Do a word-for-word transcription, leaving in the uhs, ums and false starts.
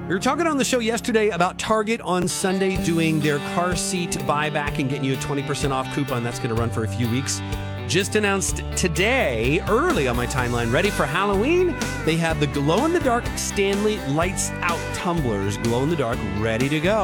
We were talking on the show yesterday about Target on Sunday doing their car seat buyback and getting you a twenty percent off coupon. That's going to run for a few weeks. Just announced today, early on my timeline, ready for Halloween. They have the glow-in-the-dark Stanley Lights Out tumblers, glow-in-the-dark, ready to go.